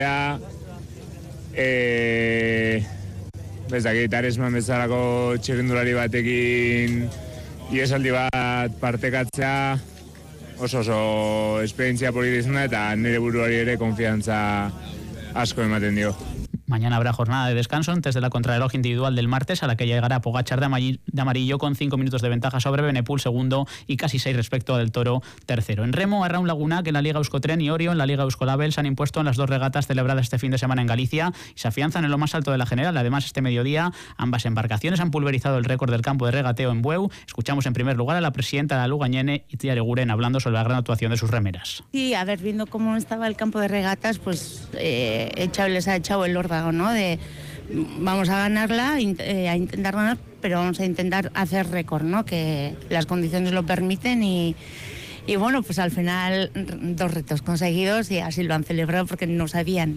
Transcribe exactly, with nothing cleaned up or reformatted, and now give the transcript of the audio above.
E, bezakit, Aresman bezalako txirrindulari batekin iesaldi bat partekatzea oso oso esperientzia polita izan da eta nire buruari ere konfiantza asko ematen dio. Mañana habrá jornada de descanso antes de la contrarreloj individual del martes, a la que llegará Pogačar de amarillo con cinco minutos de ventaja sobre Benepul segundo y casi seis respecto del Toro tercero. En remo, Arraun Laguna, que en la Liga Euskotren y Orio en la Liga Euskolabel se han impuesto en las dos regatas celebradas este fin de semana en Galicia y se afianzan en lo más alto de la general. Además, este mediodía ambas embarcaciones han pulverizado el récord del campo de regateo en Bueu. Escuchamos en primer lugar a la presidenta de la Lugañene, Itziar Eguren, hablando sobre la gran actuación de sus remeras. Sí, a ver, viendo cómo estaba el campo de regatas, pues eh, echado, les ha echado el órdago, ¿no? De vamos a ganarla, eh, a intentar ganar, pero vamos a intentar hacer récord, ¿no? Que las condiciones lo permiten y, y bueno, pues al final dos retos conseguidos y así lo han celebrado porque no sabían